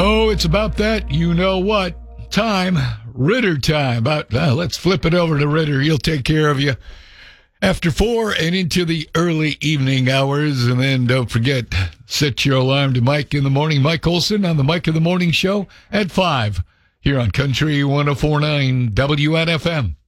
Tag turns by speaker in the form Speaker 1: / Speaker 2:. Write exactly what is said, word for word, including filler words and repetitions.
Speaker 1: Oh, it's about that. You know what? Time. Ritter time. About, uh, let's flip it over to Ritter. He'll take care of you after four and into the early evening hours. And then don't forget, set your alarm to Mike in the morning. Mike Olson on the Mike in the Morning Show at five here on Country one oh four point nine W N F M.